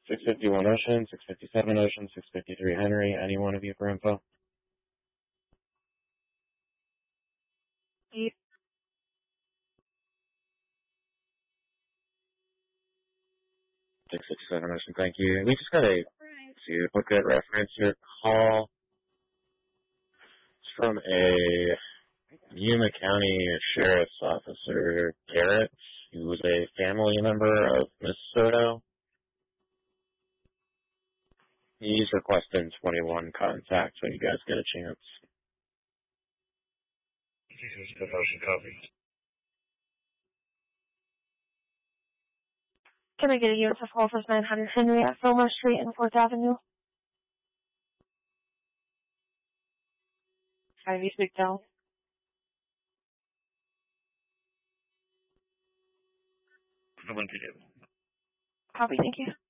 651 Ocean, 657 Ocean, 653 Henry. Any one of you for info? Steve. 657 Ocean, thank you. We just got a booklet reference here call. It's from a Yuma County Sheriff's Officer, Garrett, who was a family member of Miss Soto. He's requesting 21 contacts when you guys get a chance. Ocean copy. Can I get a unit for call for 900 Henry at Fillmore Street and 4th Avenue? 5 East McDowell. No one to do. Copy, thank you.